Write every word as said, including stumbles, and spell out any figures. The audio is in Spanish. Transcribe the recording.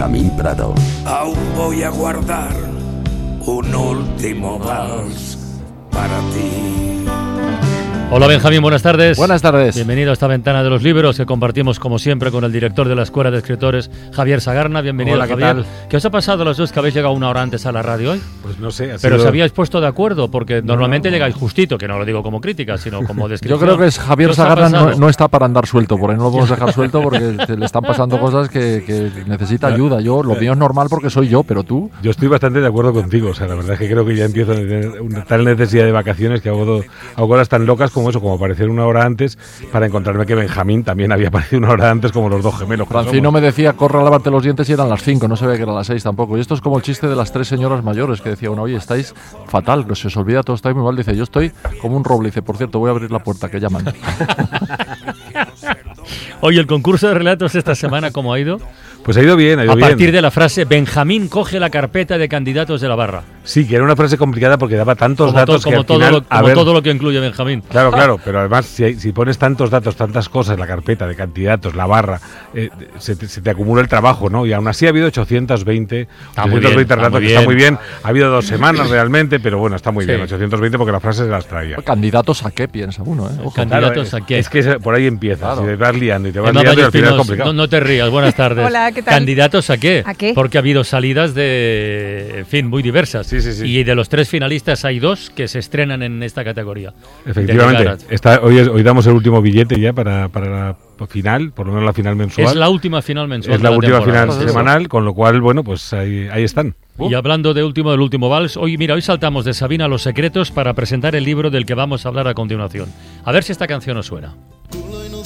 Benjamín Prado. Aún voy a guardar un último vals para ti. Hola Benjamín, buenas tardes. Buenas tardes. Bienvenido a esta ventana de los libros que compartimos como siempre con el director de la Escuela de Escritores, Javier Sagarna. Bienvenido. Hola, ¿qué Javier. tal? ¿Qué os ha pasado a los dos que habéis llegado una hora antes a la radio hoy? Pues no sé. Pero sido... os habíais puesto de acuerdo, porque no, normalmente no. llegáis justito, que no lo digo como crítica, sino como descripción. Yo creo que es Javier ¿Qué os ha Sagarna no, pasado? no está para andar suelto, por ahí no lo podemos dejar suelto porque te le están pasando cosas que, que necesita ayuda. Yo, lo mío es normal porque soy yo, pero tú... Yo estoy bastante de acuerdo contigo, o sea, la verdad es que creo que ya empiezo a tener una tal necesidad de vacaciones que hago, do, hago cosas tan locas como eso, como aparecer una hora antes para encontrarme que Benjamín también había aparecido una hora antes como los dos gemelos. Francino me decía, corre a lavarte los dientes y eran las cinco, no sabía que eran las seis tampoco. Y esto es como el chiste de las tres señoras mayores que decía uno, oye, estáis fatal, que se os olvida todo, estáis muy mal. Dice, yo estoy como un roble. Dice, por cierto, voy a abrir la puerta, que llaman. Oye, el concurso de relatos esta semana, ¿cómo ha ido? Pues ha ido bien, ha ido a bien. partir de la frase, Benjamín coge la carpeta de candidatos de la barra. Sí, que era una frase complicada porque daba tantos Como, datos to, que como, al todo, final, lo, como ver, todo lo que incluye Benjamín. Claro, claro, pero además si, hay, si pones tantos datos, tantas cosas, la carpeta de candidatos, la barra, eh, se, te, se te acumula el trabajo, ¿no? Y aún así ha habido ochocientos veinte, está muy ochocientos veinte bien, relatos, está muy que está muy bien. bien. Ha habido dos semanas realmente, pero bueno, está muy Sí. bien, ochocientos veinte porque las frases las traía. ¿Candidatos a qué piensa uno? ¿eh? Ojo. Candidatos Claro, a qué. Es que por ahí empieza, Claro. si te vas liando y te vas Emma liando y al final es Vallespinos, complicado. no, no te rías, buenas tardes. Hola, ¿qué tal? ¿Candidatos a qué? ¿A qué? Porque ha habido salidas de, en fin, muy diversas. Sí, sí, sí. Y de los tres finalistas hay dos que se estrenan en esta categoría. Efectivamente, De está, hoy, es, hoy damos el último billete ya para, para la final, por lo menos la final mensual. Es la última final mensual. Es la de última temporada. final semanal, con lo cual, bueno, pues ahí, ahí están. Y hablando de último del último vals, hoy mira, hoy saltamos de Sabina a Los Secretos para presentar el libro del que vamos a hablar a continuación. A ver si esta canción os suena.